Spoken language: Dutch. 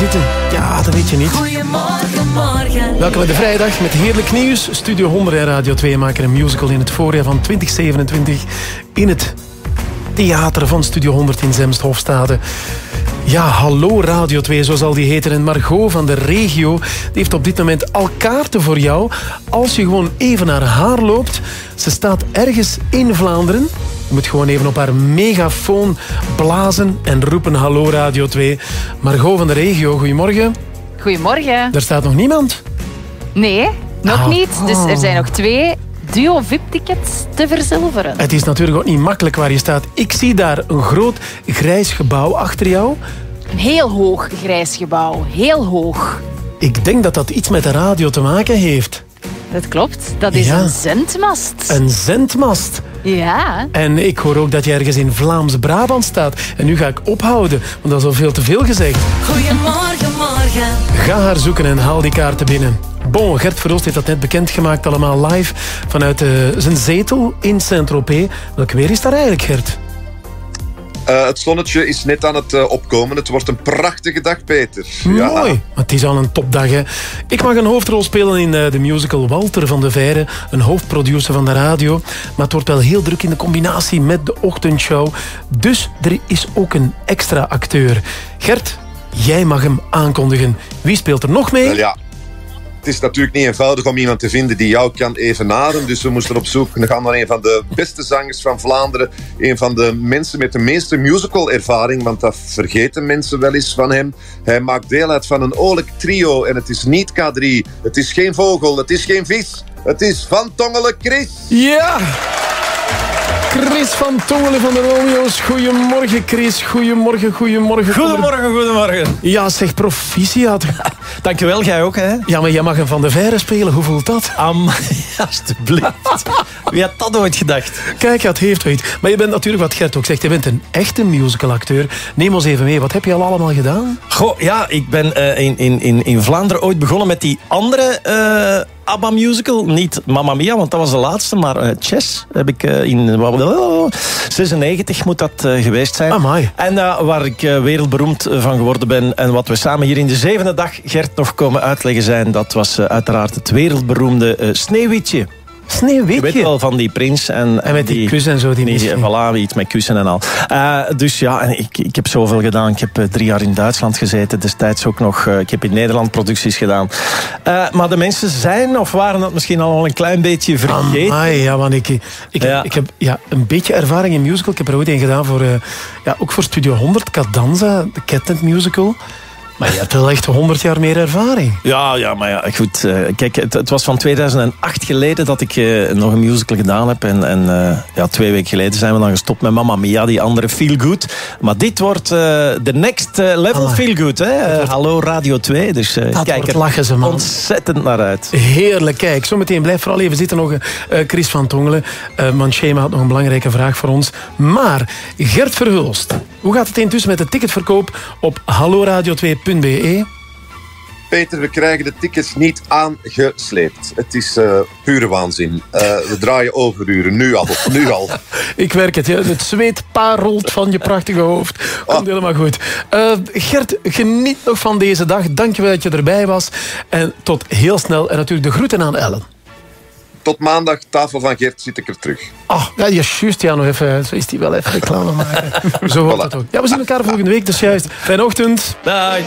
weten? Ja, dat weet je niet. Goedemorgen, morgen. Welkom bij de vrijdag met heerlijk nieuws. Studio 100 en Radio 2 maken een musical in het voorjaar van 2027 in het theater van Studio 100 in Zemst-Hofstade. Ja, hallo Radio 2, zo zal die heten. En Margot van de regio die heeft op dit moment al kaarten voor jou. Als je gewoon even naar haar loopt. Ze staat ergens in Vlaanderen. Je moet gewoon even op haar megafoon blazen en roepen hallo Radio 2. Margot van de regio, goedemorgen. Goedemorgen. Daar staat nog niemand? Nee, nog niet. Dus er zijn nog 2 duo-VIP-tickets te verzilveren. Het is natuurlijk ook niet makkelijk waar je staat. Ik zie daar een groot grijs gebouw achter jou. Een heel hoog grijs gebouw. Heel hoog. Ik denk dat dat iets met de radio te maken heeft. Dat klopt. Dat is een zendmast. Een zendmast. Ja. En ik hoor ook dat je ergens in Vlaams-Brabant staat. En nu ga ik ophouden, want dat is al veel te veel gezegd. Goedemorgen, morgen. Ga haar zoeken en haal die kaarten binnen. Bon, Gert Verhulst heeft dat net bekendgemaakt, allemaal live vanuit zijn zetel in Saint-Tropez. Welk weer is daar eigenlijk, Gert? Het zonnetje is net aan het opkomen. Het wordt een prachtige dag, Peter. Mooi, maar het is al een topdag, hè. Ik mag een hoofdrol spelen in de musical Walter van de Veire, een hoofdproducer van de radio. Maar het wordt wel heel druk in de combinatie met de ochtendshow. Dus er is ook een extra acteur. Gert, jij mag hem aankondigen. Wie speelt er nog mee? Wel ja. Het is natuurlijk niet eenvoudig om iemand te vinden die jou kan evenaren. Dus we moesten op zoek gaan naar een van de beste zangers van Vlaanderen. Een van de mensen met de meeste musical-ervaring. Want dat vergeten mensen wel eens van hem. Hij maakt deel uit van een oorlijk trio. En het is niet K3. Het is geen vogel. Het is geen vis. Het is Van Tongelen Chris. Ja! Chris van Tongelen van de Romeo's. Goedemorgen, Chris. Goedemorgen. Goedemorgen. Ja, zeg, proficiat. Dankjewel, jij ook, hè? Ja, maar jij mag hem Van de Veire spelen. Hoe voelt dat? Alsjeblieft. Wie had dat ooit gedacht? Kijk, het heeft wel iets. Maar je bent natuurlijk, wat Gert ook zegt, je bent een echte musicalacteur. Neem ons even mee. Wat heb je al allemaal gedaan? Goh, ja, ik ben in Vlaanderen ooit begonnen met die andere ABBA-musical. Niet Mamma Mia, want dat was de laatste, maar Chess heb ik in 96 moet dat geweest zijn. Amai. En waar ik wereldberoemd van geworden ben en wat we samen hier in de 7e dag, Gert, nog komen uitleggen zijn, dat was uiteraard het wereldberoemde Sneeuwwitje. Sneeuwwitje? Je weet wel, van die prins. En met die kus en zo. Voilà, iets met kussen en al. Dus ja, en ik heb zoveel gedaan. Ik heb 3 jaar in Duitsland gezeten. Destijds ook nog. Ik heb in Nederland producties gedaan. Maar de mensen zijn of waren dat misschien al een klein beetje vergeten. Ja, want ik heb een beetje ervaring in musical. Ik heb er ooit een gedaan voor, ook voor Studio 100. Cadanza, de Catnet musical. Maar je hebt wel echt 100 jaar meer ervaring. Ja, maar ja, goed. Kijk, het was van 2008 geleden dat ik nog een musical gedaan heb. En 2 weken geleden zijn we dan gestopt met Mamma Mia, die andere Feel Good. Maar dit wordt de next level Feel Good. Hè? Hallo Radio 2. Dus kijk er lachen ze, man. Ontzettend naar uit. Heerlijk, kijk. Zometeen blijf vooral even zitten nog Chris van Tongelen. Want Shema had nog een belangrijke vraag voor ons. Maar Gert Verhulst, hoe gaat het intussen met de ticketverkoop op halloradio2.be? Peter, we krijgen de tickets niet aangesleept. Het is pure waanzin. We draaien overuren, nu al. Ik werk het, ja. Het zweet parelt van je prachtige hoofd. Komt helemaal goed. Gert, geniet nog van deze dag. Dank je wel dat je erbij was. En tot heel snel. En natuurlijk de groeten aan Ellen. Tot maandag, tafel van Gert, zit ik er terug. Ja, juist. Ja, nog even. Zo is die wel even reclame maken. Zo wordt het ook. Ja, we zien elkaar volgende week, dus juist. Fijne ochtend. Dag.